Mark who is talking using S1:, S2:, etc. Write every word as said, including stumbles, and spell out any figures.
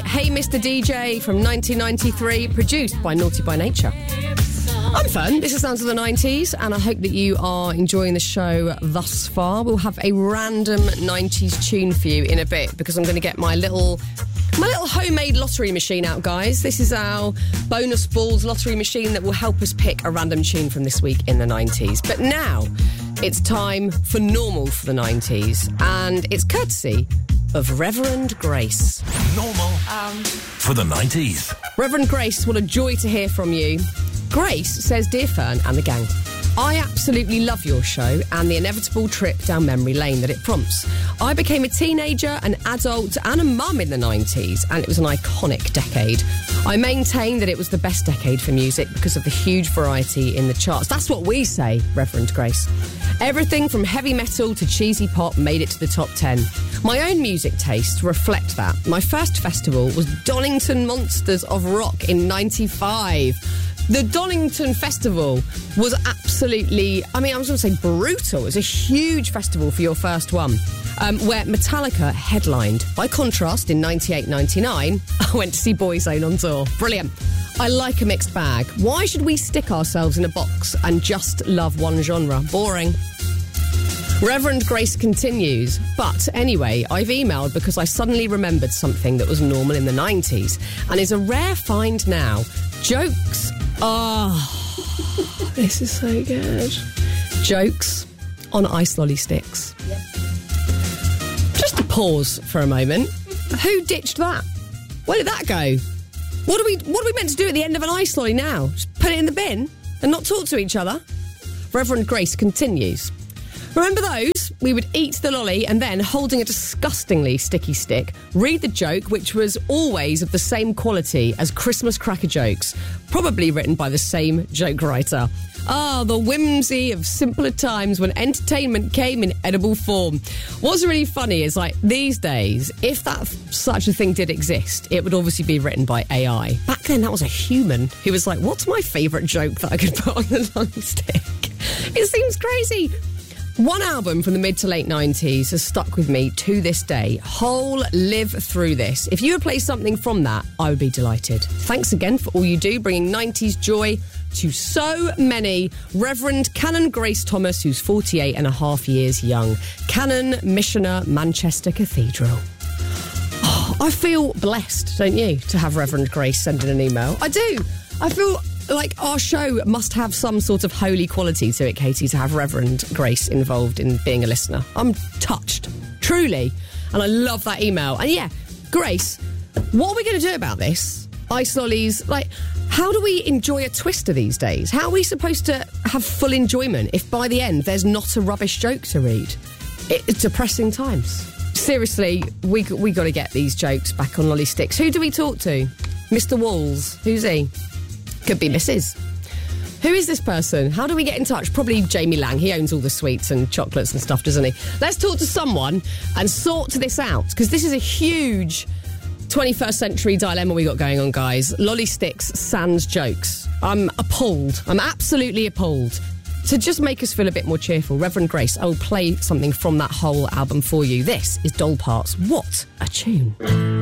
S1: Hey Mister D J from nineteen ninety-three, produced by Naughty by Nature. I'm Fern, this is Sounds of the nineties, and I hope that you are enjoying the show thus far. We'll have a random nineties tune for you in a bit, because I'm going to get my little... My little homemade lottery machine out, guys. This is our bonus balls lottery machine that will help us pick a random tune from this week in the nineties. But now it's time for Normal for the nineties, and it's courtesy of Reverend Grace.
S2: Normal um. for the nineties.
S1: Reverend Grace, what a joy to hear from you. Grace says, Dear Fern and the gang, I absolutely love your show and the inevitable trip down memory lane that it prompts. I became a teenager, an adult and a mum in the nineties, and it was an iconic decade. I maintain that it was the best decade for music because of the huge variety in the charts. That's what we say, Reverend Grace. Everything from heavy metal to cheesy pop made it to the top ten. My own music tastes reflect that. My first festival was Donington Monsters of Rock in ninety-five. The Donington Festival was absolutely, I mean, I was going to say brutal. It was a huge festival for your first one, um, where Metallica headlined. By contrast, in ninety-eight ninety-nine, I went to see Boyzone on tour. Brilliant. I like a mixed bag. Why should we stick ourselves in a box and just love one genre? Boring. Reverend Grace continues, but anyway, I've emailed because I suddenly remembered something that was normal in the nineties and is a rare find now. Jokes. Oh, this is so good. Jokes on ice lolly sticks. Yep. Just a pause for a moment. Who ditched that? Where did that go? What are we What are we meant to do at the end of an ice lolly now? Just put it in the bin and not talk to each other? Reverend Grace continues. Remember those? We would eat the lolly and then, holding a disgustingly sticky stick, read the joke, which was always of the same quality as Christmas cracker jokes, probably written by the same joke writer. Ah, the whimsy of simpler times when entertainment came in edible form. What's really funny is, like, these days, if that such a thing did exist, it would obviously be written by A I. Back then, that was a human who was like, what's my favourite joke that I could put on the lolly stick? It seems crazy. One album from the mid to late nineties has stuck with me to this day. Whole Live Through This. If you would play something from that, I would be delighted. Thanks again for all you do, bringing nineties joy to so many. Reverend Canon Grace Thomas, who's forty-eight and a half years young. Canon Missioner, Manchester Cathedral. Oh, I feel blessed, don't you, to have Reverend Grace send in an email? I do. I feel... like, our show must have some sort of holy quality to it, Katie, to have Reverend Grace involved in being a listener. I'm touched, truly. And I love that email. And yeah, Grace, what are we going to do about this? Ice lollies, like, how do we enjoy a Twister these days? How are we supposed to have full enjoyment if by the end there's not a rubbish joke to read? It, it's depressing times. Seriously, we we got to get these jokes back on lolly sticks. Who do we talk to? Mister Walls. Who's he? Could be Missus Who is this person? How do we get in touch? Probably Jamie Lang. He owns all the sweets and chocolates and stuff, doesn't he? Let's talk to someone and sort this out, because this is a huge twenty-first century dilemma we got going on, guys. Lolly sticks, sans jokes. I'm appalled. I'm absolutely appalled. To just make us feel a bit more cheerful, Reverend Grace, I will play something from that whole album for you. This is Doll Parts. What a tune.